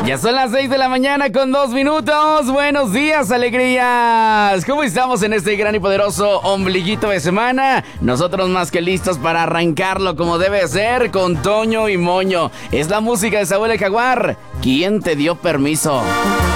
Ya son las 6 de la mañana con 2 minutos. Buenos días, alegrías. ¿Cómo estamos en este gran y poderoso ombliguito de semana? Nosotros más que listos para arrancarlo como debe ser, con Toño y Moño. Es la música de Saúl el Jaguar. ¿Quién te dio permiso?